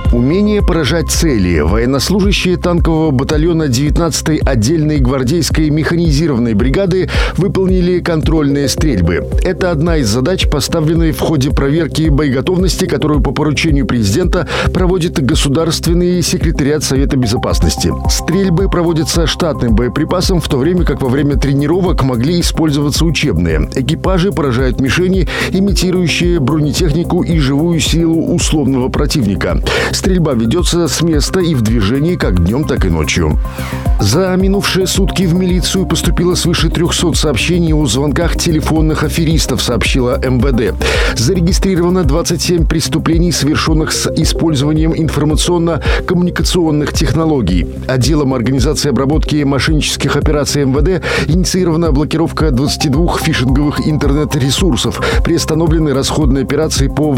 Умение поражать цели. Военнослужащие танкового батальона 19-й отдельной гвардейской механизированной бригады выполнили контрольные стрельбы. Это одна из задач, поставленной в ходе проверки боеготовности, которую по поручению президента проводит Государственный секретариат Совета Безопасности. Стрельбы проводятся штатным боеприпасом, в то время как во время тренировок могли использоваться учебные. Экипажи поражают мишени, имитирующие бронетехнику и живую силу условного противника. Стрельба ведется с места и в движении как днем, так и ночью. За минувшие сутки в милицию поступило свыше 300 сообщений о звонках телефонных аферистов, сообщила МВД. Зарегистрировано 27 преступлений, совершенных с использованием информационно-коммуникационных технологий. Отделом организации обработки мошеннических операций МВД инициирована блокировка 22 фишинговых интернет-ресурсов. Приостановлены расходные операции по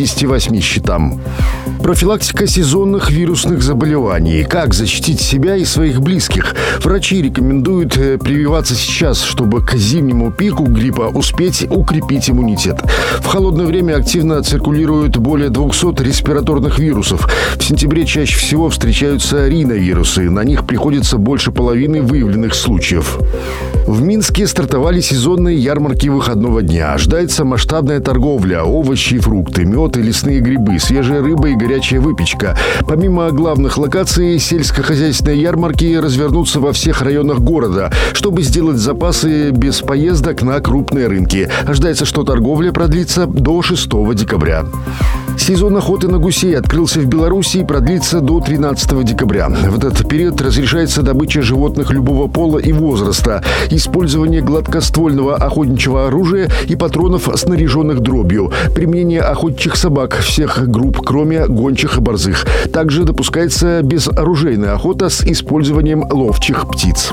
88 счетам. Профилактика сезонных вирусных заболеваний. Как защитить себя и своих близких? Врачи рекомендуют прививаться сейчас, чтобы к зимнему пику гриппа успеть укрепить иммунитет. В холодное время активно циркулируют более 200 респираторных вирусов. В сентябре чаще всего встречаются риновирусы. На них приходится больше половины выявленных случаев. В Минске стартовали сезонные ярмарки выходного дня. Ожидается масштабная торговля: овощи и фрукты, мед и лесные грибы, свежая рыба и горячая выпечка. Помимо главных локаций, сельскохозяйственные ярмарки развернутся во всех районах города, чтобы сделать запасы без поездок на крупные рынки. Ожидается, что торговля продлится до 6 декабря. Сезон охоты на гусей открылся в Беларуси и продлится до 13 декабря. В этот период разрешается добыча животных любого пола и возраста, использование гладкоствольного охотничьего оружия и патронов, снаряженных дробью, применение охотничьих собак всех групп, кроме гончих и борзых. Также допускается безоружейная охота с использованием ловчих птиц.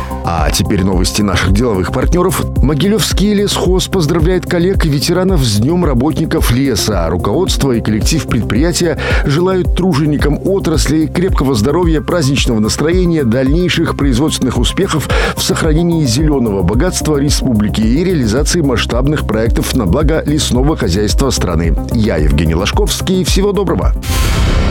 А теперь новости наших деловых партнеров. Могилевский лесхоз поздравляет коллег и ветеранов с Днем работников леса. Руководство и коллектив предприятия желают труженикам отрасли крепкого здоровья, праздничного настроения, дальнейших производственных успехов в сохранении зеленого богатства республики и реализации масштабных проектов на благо лесного хозяйства страны. Я Евгений Ложковский. Всего доброго.